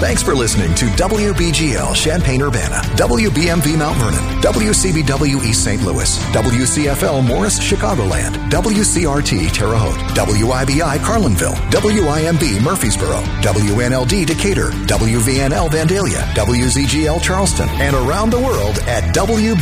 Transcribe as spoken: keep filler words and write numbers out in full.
Thanks for listening to W B G L Champaign-Urbana, W B M V Mount Vernon, W C B W East Saint Louis, W C F L Morris Chicagoland, W C R T Terre Haute, W I B I Carlinville, W I M B Murfreesboro, W N L D Decatur, W V N L Vandalia, W Z G L Charleston, and around the world at W